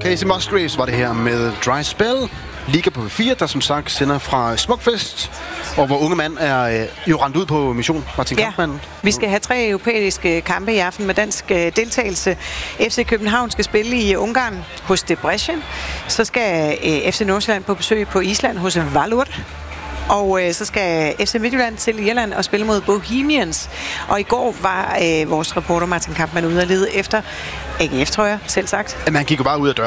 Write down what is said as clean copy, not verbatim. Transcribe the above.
Casey Musgraves var det her med Dry Spell. Liga på P4, der som sagt sender fra Smukfest, og hvor unge mand er jo rendt ud på mission. Martin Kampmann. Vi skal have 3 europæiske kampe i aften med dansk deltagelse. FC København skal spille i Ungarn hos Debrecen. Så skal FC Nordsjælland på besøg på Island hos Valur. Og så skal FC Midtjylland til Irland og spille mod Bohemians. Og i går var vores reporter Martin Kampmann ude og lede efter AGF, tror jeg, selv sagt. Man gik jo bare ud af døren.